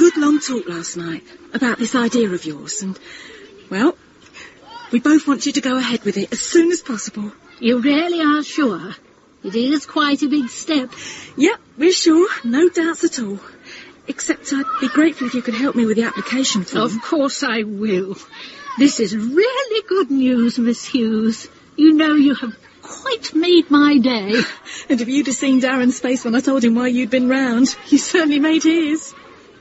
good long talk last night about this idea of yours and, well, we both want you to go ahead with it as soon as possible. You really are sure? It is quite a big step. Yep, we're sure. No doubts at all. Except I'd be grateful if you could help me with the application form. Of course I will. This is really good news, Miss Hughes. You know you have quite made my day. And if you'd have seen Darren's face when I told him why you'd been round, you certainly made his.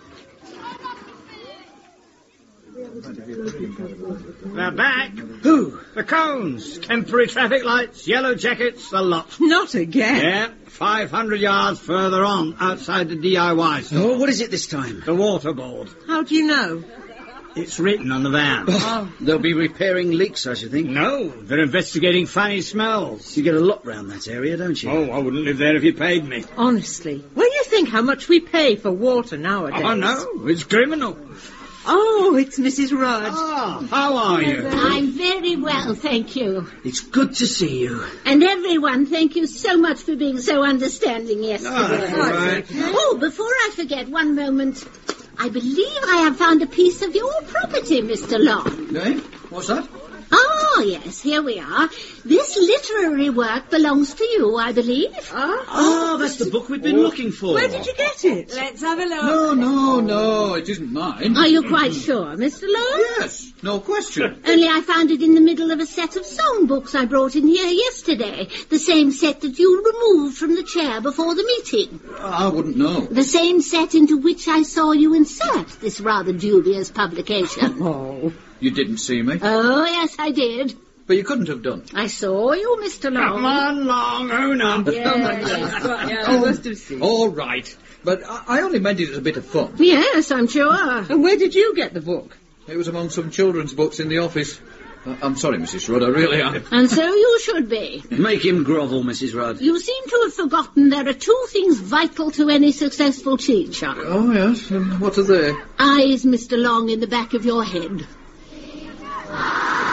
They're back. Who? The cones, temporary traffic lights, yellow jackets, the lot. Not again. Yeah, 500 yards further on, outside the DIY store. Oh, what is it this time? The water board. How do you know? It's written on the van. Oh, they'll be repairing leaks, I should think. No, they're investigating funny smells. You get a lot round that area, don't you? Oh, I wouldn't live there if you paid me. Honestly, when you think how much we pay for water nowadays... Oh, no, it's criminal. Oh, it's Mrs. Rudd. Ah, how are you? I'm very well, thank you. It's good to see you. And everyone, thank you so much for being so understanding yesterday. that's all right. Oh, before I forget, one moment. I believe I have found a piece of your property, Mr. Long. Eh? What's that? Oh, yes, here we are. This literary work belongs to you, I believe. Oh, that's the book we've been looking for. Where did you get it? Let's have a look. No, it isn't mine. Are you quite sure, Mr. Long? Yes, no question. Only I found it in the middle of a set of songbooks I brought in here yesterday. The same set that you removed from the chair before the meeting. I wouldn't know. The same set into which I saw you insert this rather dubious publication. Oh. You didn't see me, Oh, yes, I did. but you couldn't have done. I saw you, Mr. Long. Come on, Long, own up. I must have seen. All right, but I only meant it as a bit of fun. Yes, I'm sure. And where did you get the book? It was among some children's books in the office. I'm sorry, Mrs. Rudd, I really am. And so you should be. Make him grovel, Mrs. Rudd. You seem to have forgotten there are two things vital to any successful teacher. Oh, yes, and what are they? Eyes, Mr. Long, in the back of your head.